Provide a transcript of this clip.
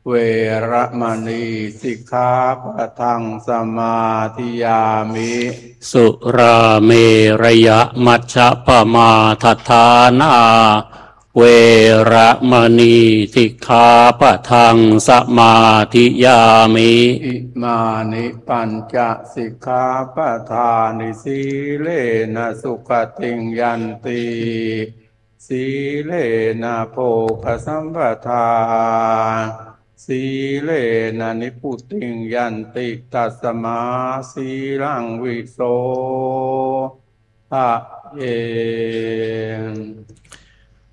เวระมณีสิกขาปะทังสมาธิยามิสุราเมระยะมัชฌะปมาทฐานาเวระมณีสิกขาปะทังสมาธิยามิอิมานิปัญจสิกขาปทานิสีเลนะสุขติงยันติสีเลนะโภคสัมปทาสีเลนะนิพุติงยันติตัสมาสีลังวิโสทะเย